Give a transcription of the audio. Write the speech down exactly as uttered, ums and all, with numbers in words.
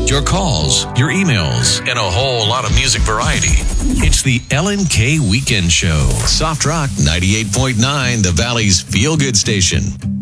your calls, your emails, and a whole lot of music variety. It's the Ellen K Weekend Show. Soft Rock ninety-eight point nine, the Valley's feel-good station.